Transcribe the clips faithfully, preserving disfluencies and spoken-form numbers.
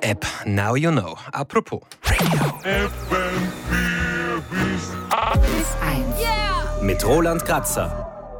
App. Now you know. Apropos. Mit Roland Kratzer.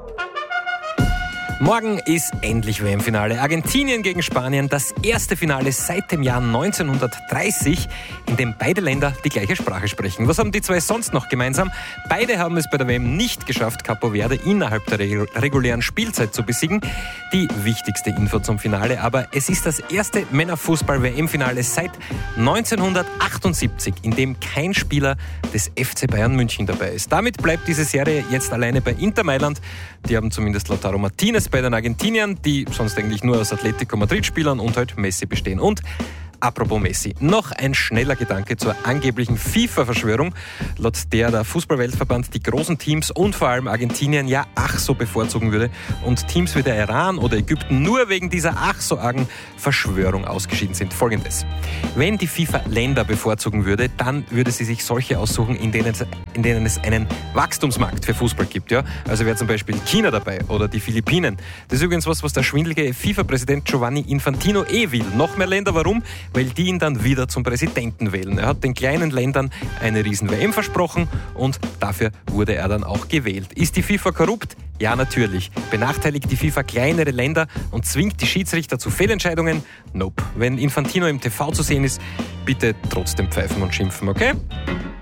Morgen ist endlich W M-Finale. Argentinien gegen Spanien, das erste Finale seit dem Jahr neunzehnhundertdreißig, in dem beide Länder die gleiche Sprache sprechen. Was haben die zwei sonst noch gemeinsam? Beide haben es bei der W M nicht geschafft, Capo Verde innerhalb der regulären Spielzeit zu besiegen. Die wichtigste Info zum Finale, aber es ist das erste Männerfußball-W M-Finale seit neunzehnhundertachtundsiebzig, in dem kein Spieler des F C Bayern München dabei ist. Damit bleibt diese Serie jetzt alleine bei Inter Mailand. Die haben zumindest Lautaro Martinez bei den Argentiniern, die sonst eigentlich nur aus Atletico Madrid-Spielern und halt Messi bestehen. Und apropos Messi, noch ein schneller Gedanke zur angeblichen FIFA-Verschwörung, laut der der Fußballweltverband die großen Teams und vor allem Argentinien ja ach so bevorzugen würde und Teams wie der Iran oder Ägypten nur wegen dieser ach so argen Verschwörung ausgeschieden sind. Folgendes: Wenn die FIFA Länder bevorzugen würde, dann würde sie sich solche aussuchen, in denen es, in denen es einen Wachstumsmarkt für Fußball gibt. Ja? Also wäre zum Beispiel China dabei oder die Philippinen. Das ist übrigens was, was der schwindelige FIFA-Präsident Giovanni Infantino eh will. Noch mehr Länder, warum? Weil die ihn dann wieder zum Präsidenten wählen. Er hat den kleinen Ländern eine riesen W M versprochen und dafür wurde er dann auch gewählt. Ist die FIFA korrupt? Ja, natürlich. Benachteiligt die FIFA kleinere Länder und zwingt die Schiedsrichter zu Fehlentscheidungen? Nope. Wenn Infantino im T V zu sehen ist, bitte trotzdem pfeifen und schimpfen, okay?